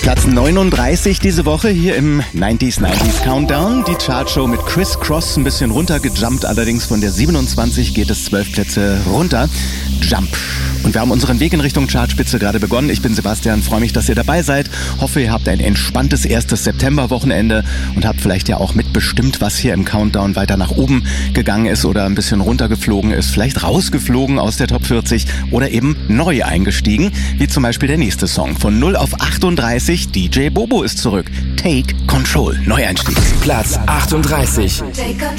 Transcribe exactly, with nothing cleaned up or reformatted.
Platz neununddreißig diese Woche hier im neunziger neunziger Countdown. Die Chartshow mit Criss Cross ein bisschen runtergejumpt, allerdings von der siebenundzwanzig geht es zwölf Plätze runter. Jump. Und wir haben unseren Weg in Richtung Chartspitze gerade begonnen. Ich bin Sebastian, freue mich, dass ihr dabei seid. Hoffe, ihr habt ein entspanntes erstes Septemberwochenende und habt vielleicht ja auch mitbestimmt, was hier im Countdown weiter nach oben gegangen ist oder ein bisschen runtergeflogen ist. Vielleicht rausgeflogen aus der Top vierzig oder eben neu eingestiegen, wie zum Beispiel der nächste Song. Von null auf achtunddreißig, D J Bobo ist zurück. Take Control, Neueinstieg. Platz achtunddreißig. Take control.